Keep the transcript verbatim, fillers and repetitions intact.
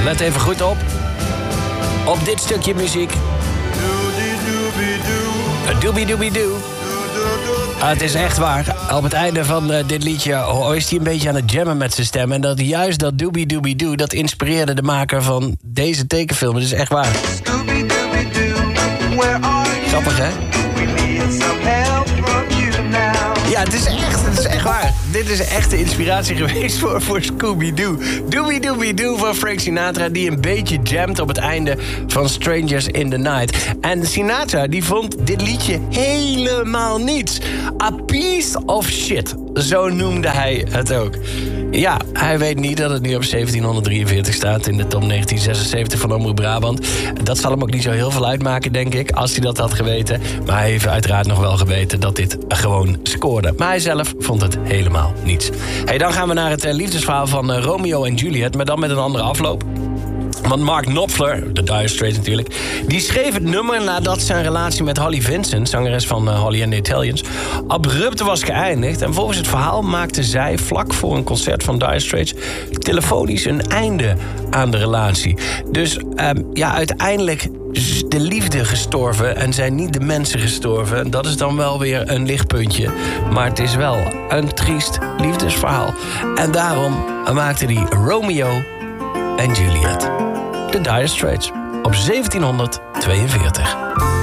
Let even goed op. Op dit stukje muziek. Doobie-doobie-doo. Ah, het is echt waar. Op het einde van uh, dit liedje oh, is hij een beetje aan het jammen met zijn stem. En dat juist dat doobie-doobie-doo, dat inspireerde de maker van deze tekenfilm. Het is echt waar. Grappig, hè? Ja, het is echt, het is echt waar. Dit is echt de inspiratie geweest voor, voor Scooby-Doo. Doobie-doobie-doo van Frank Sinatra, die een beetje jamt op het einde van Strangers in the Night. En Sinatra, die vond dit liedje helemaal niets. A piece of shit, zo noemde hij het ook. Ja, hij weet niet dat het nu op zeventienhonderddrieënveertig staat in de top negentien zesenzeventig van Omroep Brabant. Dat zal hem ook niet zo heel veel uitmaken, denk ik, als hij dat had geweten. Maar hij heeft uiteraard nog wel geweten dat dit gewoon scoorde. Maar hij zelf vond het helemaal niets. Hey, dan gaan we naar het uh, liefdesverhaal van uh, Romeo en Juliet, maar dan met een andere afloop. Want Mark Knopfler, de Dire Straits natuurlijk, die schreef het nummer nadat zijn relatie met Holly Vincent, zangeres van uh, Holly and the Italians, abrupt was geëindigd. En volgens het verhaal maakte zij vlak voor een concert van Dire Straits telefonisch een einde aan de relatie. Dus um, ja, uiteindelijk is de liefde gestorven en zijn niet de mensen gestorven. Dat is dan wel weer een lichtpuntje. Maar het is wel een triest liefdesverhaal. En daarom maakte hij Romeo en Juliet. De Dire Straits op zeventienhonderdtweeënveertig.